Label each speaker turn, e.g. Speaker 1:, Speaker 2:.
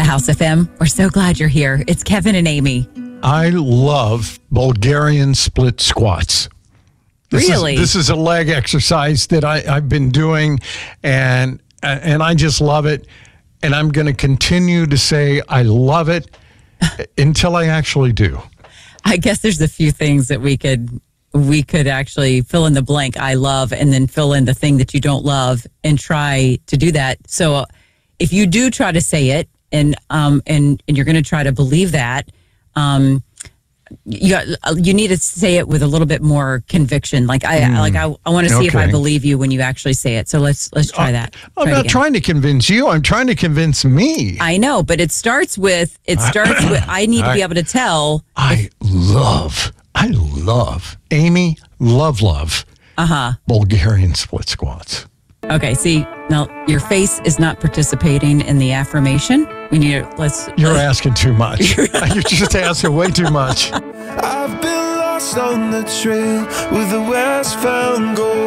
Speaker 1: House FM. We're so glad you're here. It's Kevin and Amy.
Speaker 2: I love Bulgarian split squats. This is a leg exercise that I've been doing, and I just love it. And I'm going to continue to say I love it until I actually do.
Speaker 1: I guess there's a few things that we could actually fill in the blank I love, and then fill in the thing that you don't love, and try to do that. So if you do try to say it, and you're going to try to believe that, you need to say it with a little bit more conviction. Like I want to see if I believe you when you actually say it. So let's try that.
Speaker 2: I'm not trying to convince you. I'm trying to convince me.
Speaker 1: I know, but it starts with I need to be able to tell.
Speaker 2: I love Amy. Love. Bulgarian split squats.
Speaker 1: Okay. See, now your face is not participating in the affirmation. We need to
Speaker 2: You're asking too much. You're just asking way too much.
Speaker 3: I've been lost on the trail with the westbound gold.